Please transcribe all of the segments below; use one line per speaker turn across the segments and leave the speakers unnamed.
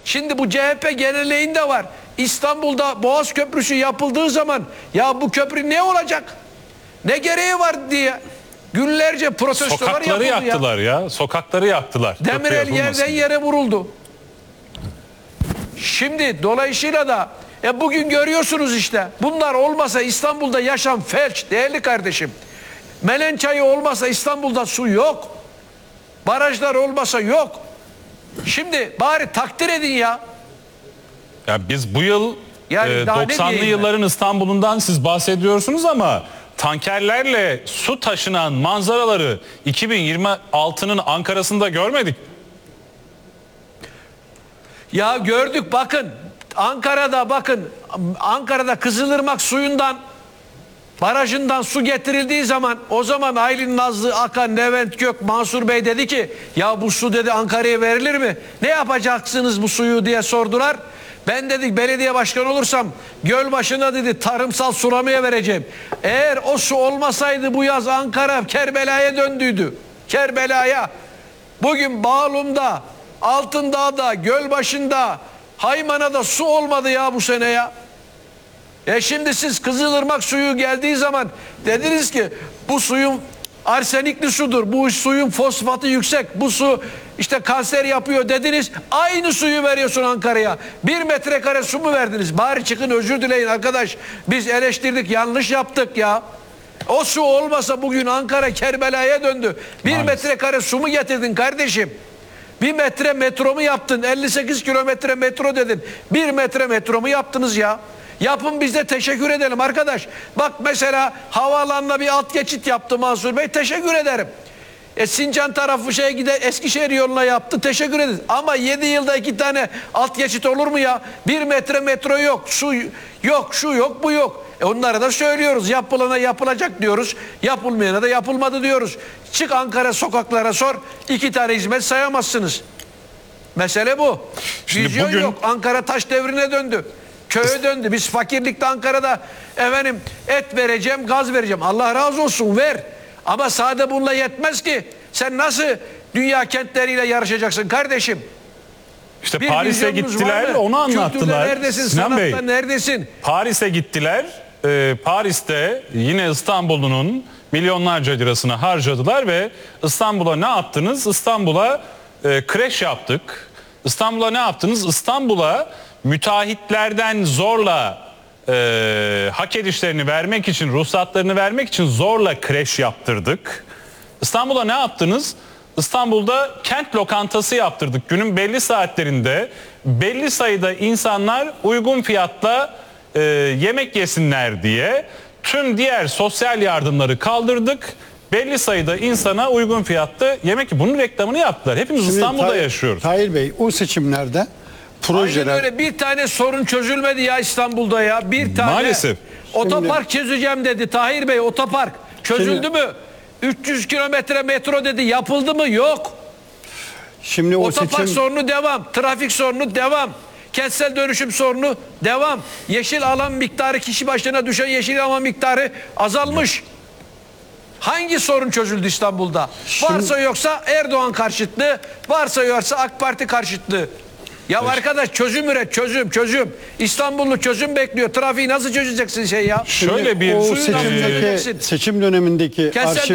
Şimdi bu CHP geleneğinde var. İstanbul'da Boğaz Köprüsü yapıldığı zaman ya bu köprü ne olacak? Ne gereği var diye günlerce protestolar yapıldı.
Sokakları yaktılar ya. Sokakları yaktılar.
Demirel yerden yere vuruldu. Şimdi dolayısıyla da bugün görüyorsunuz işte. Bunlar olmasa İstanbul'da yaşam felç değerli kardeşim. Melen çayı olmasa İstanbul'da su yok. Barajlar olmasa yok. Şimdi bari takdir edin ya.
Ya biz bu yıl
Yani
90'lı yılların İstanbul'undan siz bahsediyorsunuz ama tankerlerle su taşınan manzaraları 2026'nın Ankara'sında görmedik.
Ya gördük bakın. Ankara'da Kızılırmak suyundan barajından su getirildiği zaman o zaman Aylin Nazlı Akan, Levent Gök, Mansur Bey dedi ki ya bu su dedi Ankara'ya verilir mi? Ne yapacaksınız bu suyu diye sordular. Ben dedik belediye başkanı olursam göl başına dedi tarımsal sulamaya vereceğim. Eğer o su olmasaydı bu yaz Ankara Kerbela'ya döndüydü. Kerbela'ya. Bugün Bağlum'da, Altındağ'da, Gölbaşı'nda, Haymana'da su olmadı ya bu sene ya. Şimdi siz Kızılırmak suyu geldiği zaman dediniz ki bu suyun arsenikli sudur. Bu suyun fosfatı yüksek. Bu su işte kanser yapıyor dediniz. Aynı suyu veriyorsun Ankara'ya. 1 metrekare su mu verdiniz? Bari çıkın özür dileyin arkadaş. Biz eleştirdik, yanlış yaptık ya. O su olmasa bugün Ankara Kerbela'ya döndü. 1 metrekare su mu getirdin kardeşim? 1 metre metro mu yaptın? 58 kilometre metro dedin. 1 metre metro mu yaptınız ya? Yapın biz de teşekkür edelim arkadaş. Bak mesela havaalanına bir alt geçit yaptı Mansur Bey. Teşekkür ederim. Sincan tarafı Eskişehir yoluna yaptı. Teşekkür ederiz. Ama 7 yılda 2 tane alt geçit olur mu ya? 1 metre metro yok. Su yok. Şu yok. Bu yok. Onlara da söylüyoruz. Yapılana yapılacak diyoruz. Yapılmayana da yapılmadı diyoruz. Çık Ankara sokaklara sor. 2 tane hizmet sayamazsınız. Mesele bu.
Şimdi
vizyon
bugün...
yok. Ankara taş devrine döndü. Köye döndü. Biz fakirlikte Ankara'da et vereceğim, gaz vereceğim. Allah razı olsun ver. Ama sade bununla yetmez ki. Sen nasıl dünya kentleriyle yarışacaksın kardeşim?
İşte Paris'e gittiler, onu anlattılar.
Kültürde neredesin,
Sinan Bey,
sanatta neredesin?
Paris'e gittiler. Paris'te yine İstanbul'un milyonlarca lirasını harcadılar ve İstanbul'a ne yaptınız? İstanbul'a kreş yaptık. İstanbul'a ne yaptınız? İstanbul'a müteahhitlerden zorla hak edişlerini vermek için, ruhsatlarını vermek için zorla kreş yaptırdık. İstanbul'a ne yaptınız? İstanbul'da kent lokantası yaptırdık. Günün belli saatlerinde belli sayıda insanlar uygun fiyatla yemek yesinler diye tüm diğer sosyal yardımları kaldırdık. Belli sayıda insana uygun fiyatlı yemek, bunun reklamını yaptılar. Hepimiz şimdi İstanbul'da yaşıyoruz.
Tahir Bey, o seçimlerde projeler...
Aynen öyle, bir tane sorun çözülmedi ya İstanbul'da ya. Bir tane.
Maalesef.
Otopark çözeceğim dedi Tahir Bey, otopark. Çözüldü mü? 300 kilometre metro dedi, yapıldı mı? Yok.
Şimdi o
otopark sorunu devam. Trafik sorunu devam. Kentsel dönüşüm sorunu devam. Yeşil alan miktarı, kişi başına düşen yeşil alan miktarı azalmış. Hangi sorun çözüldü İstanbul'da? Varsa yoksa Erdoğan karşıtlığı, varsa yoksa AK Parti karşıtlığı. Ya arkadaş çözüm üret, çözüm. İstanbullu çözüm bekliyor. Trafiği nasıl çözeceksin ya?
Şöyle bir
seçim dönemindeki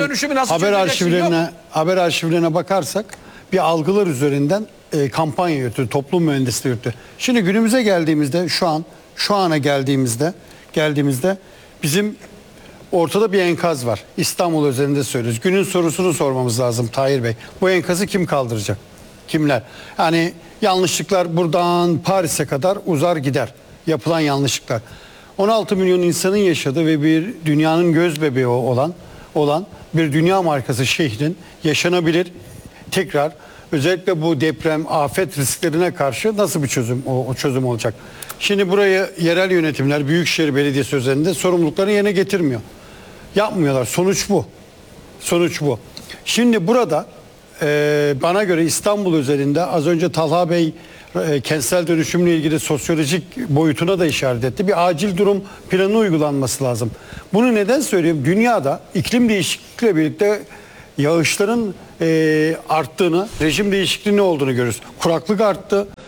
haber arşivlerine bakarsak bir algılar üzerinden kampanya yürüttü, toplum mühendisliği yürüttü. Şimdi günümüze geldiğimizde şu ana geldiğimizde bizim ortada bir enkaz var. İstanbul üzerinde söylüyoruz. Günün sorusunu sormamız lazım Tahir Bey. Bu enkazı kim kaldıracak? Kimler? Yani yanlışlıklar buradan Paris'e kadar uzar gider. Yapılan yanlışlıklar. 16 milyon insanın yaşadığı ve bir dünyanın göz bebeği olan bir dünya markası şehrin yaşanabilir tekrar özellikle bu deprem, afet risklerine karşı nasıl bir çözüm olacak? Şimdi buraya yerel yönetimler, Büyükşehir Belediyesi üzerinde sorumluluklarını yerine getirmiyor. Yapmıyorlar. Sonuç bu. Şimdi burada bana göre İstanbul üzerinde az önce Talha Bey kentsel dönüşümle ilgili sosyolojik boyutuna da işaret etti. Bir acil durum planı uygulanması lazım. Bunu neden söylüyorum? Dünyada iklim değişikliğiyle birlikte yağışların arttığını, rejim değişikliği ne olduğunu görüyoruz. Kuraklık arttı.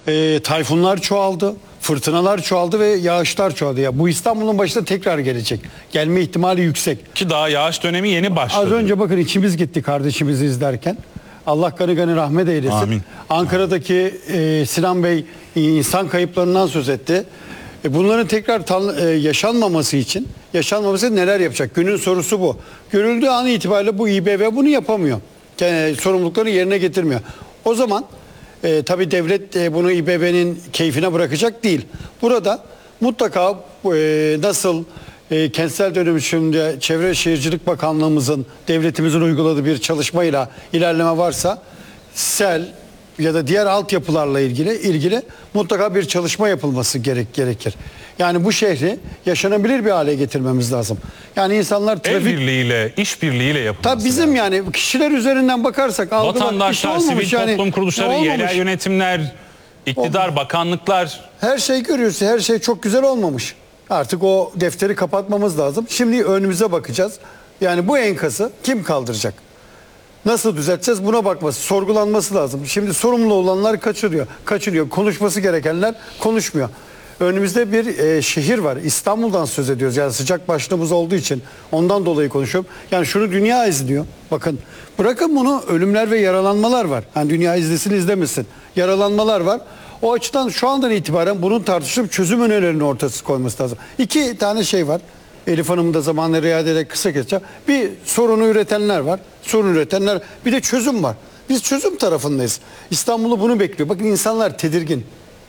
Tayfunlar çoğaldı, fırtınalar çoğaldı ve yağışlar çoğaldı. Ya bu İstanbul'un başına tekrar gelecek. Gelme ihtimali yüksek.
Ki daha yağış dönemi yeni başladı.
Az önce bakın içimiz gitti kardeşimizi izlerken. Allah gani gani rahmet eylesin.
Amin.
Ankara'daki Sinan Bey insan kayıplarından söz etti. Bunların tekrar yaşanmaması için neler yapacak? Günün sorusu bu. Görüldüğü an itibariyle bu İBB bunu yapamıyor. Sorumluluklarını yerine getirmiyor. O zaman tabii devlet bunu İBB'nin keyfine bırakacak değil. Burada mutlaka nasıl kentsel dönüşümde Çevre Şehircilik Bakanlığımızın, devletimizin uyguladığı bir çalışmayla ilerleme varsa sel ya da diğer altyapılarla ilgili mutlaka bir çalışma yapılması gerekir. Yani bu şehri yaşanabilir bir hale getirmemiz lazım. Yani insanlar
El
trafik...
birliğiyle, iş birliğiyle yapılması
Tabii bizim
lazım.
yani kişiler üzerinden bakarsak algılar
Vatandaşlar, sivil toplum kuruluşları, yerel yönetimler, iktidar, bakanlıklar.
Her şey görüyoruz. Her şey çok güzel olmamış. Artık o defteri kapatmamız lazım. Şimdi önümüze bakacağız. Yani bu enkazı kim kaldıracak? Nasıl düzelteceğiz? Buna bakması, sorgulanması lazım. Şimdi sorumlu olanlar kaçırıyor. Konuşması gerekenler konuşmuyor. Önümüzde bir şehir var. İstanbul'dan söz ediyoruz. Yani sıcak başlığımız olduğu için ondan dolayı konuşuyorum. Yani şunu dünya izliyor. Bakın bırakın bunu, ölümler ve yaralanmalar var. Yani dünya izlesin izlemesin. Yaralanmalar var. O açıdan şu andan itibaren bunun tartışılıp çözüm önerilerini ortaya koyması lazım. 2 tane şey var. Elif Hanım'ın da zamanla riayet ederek kısa keseceğim. Bir sorunu üretenler var. Sorun üretenler. Bir de çözüm var. Biz çözüm tarafındayız. İstanbul'u bunu bekliyor. Bakın insanlar tedirgin.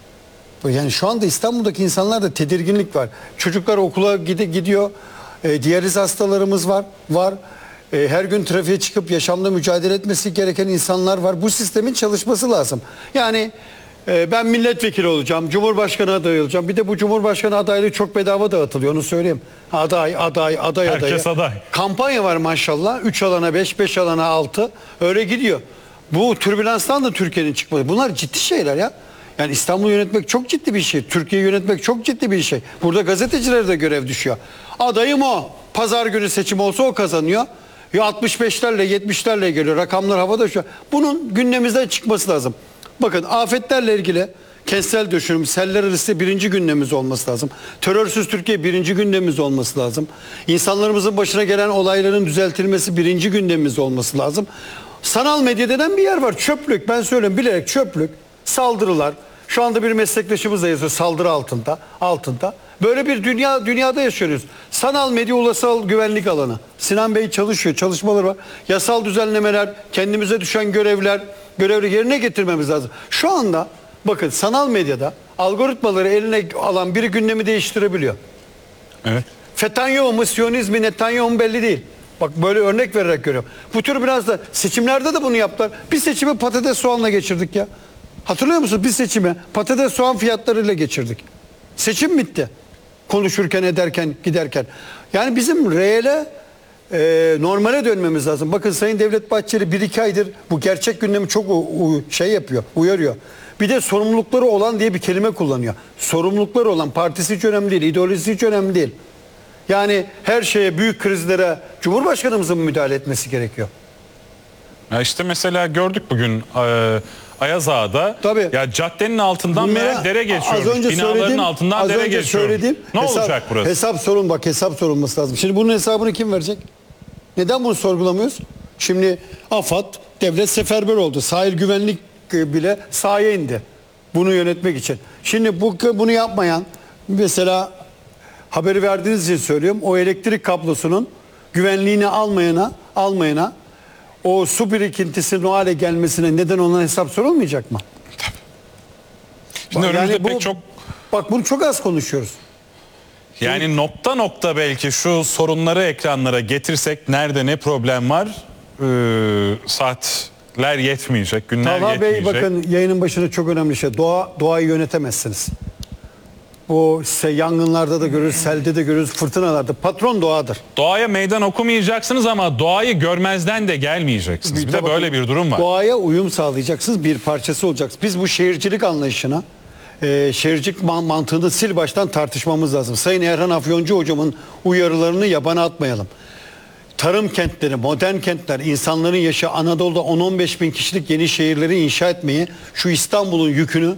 Yani şu anda İstanbul'daki insanlarda tedirginlik var. Çocuklar okula gidiyor. Diyaliz hastalarımız var. Her gün trafiğe çıkıp yaşamda mücadele etmesi gereken insanlar var. Bu sistemin çalışması lazım. Yani ben milletvekili olacağım, cumhurbaşkanı adayı olacağım. Bir de bu cumhurbaşkanı adaylığı çok bedava dağıtılıyor, onu söyleyeyim. Aday.
Herkes aday.
Kampanya var maşallah. 3 alana 5, 5 alana 6. Öyle gidiyor. Bu türbülanstan da Türkiye'nin çıkması. Bunlar ciddi şeyler ya. Yani İstanbul'u yönetmek çok ciddi bir şey. Türkiye'yi yönetmek çok ciddi bir şey. Burada gazetecilere de görev düşüyor. Adayım o. Pazar günü seçim olsa o kazanıyor. Ya 65'lerle 70'lerle geliyor. Rakamlar havada şu. Bunun gündemimizden çıkması lazım. Bakın afetlerle ilgili kentsel dönüşüm, seller arası birinci gündemimiz olması lazım. Terörsüz Türkiye birinci gündemimiz olması lazım. İnsanlarımızın başına gelen olayların düzeltilmesi birinci gündemimiz olması lazım. Sanal medya denen bir yer var. Çöplük, ben söyleyeyim bilerek çöplük, saldırılar. Şu anda bir meslektaşımız da yazıyor saldırı altında. Böyle bir dünyada yaşıyoruz. Sanal medya ulusal güvenlik alanı. Sinan Bey çalışıyor, çalışmaları var. Yasal düzenlemeler, kendimize düşen görevleri yerine getirmemiz lazım. Şu anda bakın sanal medyada algoritmaları eline alan biri gündemi değiştirebiliyor.
Evet.
Netanyahu mu, Siyonizm mi, Netanyahu mu belli değil. Bak böyle örnek vererek görüyorum. Bu tür biraz da seçimlerde de bunu yaptılar. Bir seçimi patates soğanla geçirdik ya. Hatırlıyor musunuz? Bir seçimi patates soğan fiyatlarıyla geçirdik. Seçim bitti. Konuşurken, ederken, giderken. Yani bizim reele normale dönmemiz lazım. Bakın Sayın Devlet Bahçeli 1-2 aydır bu gerçek gündemi çok uyarıyor. Bir de sorumlulukları olan diye bir kelime kullanıyor. Sorumlulukları olan, partisi hiç önemli değil, ideolojisi hiç önemli değil. Yani her şeye, büyük krizlere Cumhurbaşkanımızın müdahale etmesi gerekiyor.
Ya işte mesela gördük bugün Ayaz Ağa'da.
Tabii.
Ya caddenin altından
Bunlara
dere geçiyormuş. Binaların altından dere geçiyor. Ne olacak burası?
Hesap sorulması lazım. Şimdi bunun hesabını kim verecek? Neden bunu sorgulamıyoruz? Şimdi AFAD, devlet seferber oldu. Sahil güvenlik bile sahaya indi. Bunu yönetmek için. Şimdi bunu yapmayan, mesela haberi verdiğiniz için söylüyorum. O elektrik kablosunun güvenliğini almayana o su birikintisinin o hale gelmesine neden olan hesap sorulmayacak mı?
Şimdi önümüzde pek çok...
Bak bunu çok az konuşuyoruz.
Yani nokta nokta belki şu sorunları ekranlara getirsek nerede ne problem var saatler yetmeyecek, günler
Talha Bey
yetmeyecek.
bakın yayının başında çok önemli şey. Doğayı yönetemezsiniz. O yangınlarda da görürüz, selde de görürüz, fırtınalarda. Patron doğadır.
Doğaya meydan okumayacaksınız ama doğayı görmezden de gelmeyeceksiniz. Bir de
bakın,
böyle bir durum var.
Doğaya uyum sağlayacaksınız, bir parçası olacaksınız. Biz bu şehircilik anlayışına, şehircilik mantığını sil baştan tartışmamız lazım. Sayın Erhan Afyoncu hocamın uyarılarını yabana atmayalım. Tarım kentleri, modern kentler, insanların yaşı Anadolu'da 10-15 bin kişilik yeni şehirleri inşa etmeyi, şu İstanbul'un yükünü